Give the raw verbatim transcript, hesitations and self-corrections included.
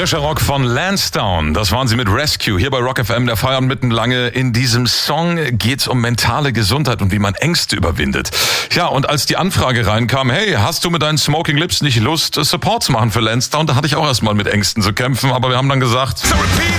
Frischer Rock von Lansdowne, das waren sie mit Rescue, hier bei Rock F M, der Feierabend mitten lange. In diesem Song geht's um mentale Gesundheit und wie man Ängste überwindet. Ja, und als die Anfrage reinkam, hey, hast du mit deinen Smoking Lips nicht Lust, Support zu machen für Lansdowne? Da hatte ich auch erstmal mit Ängsten zu kämpfen, aber wir haben dann gesagt...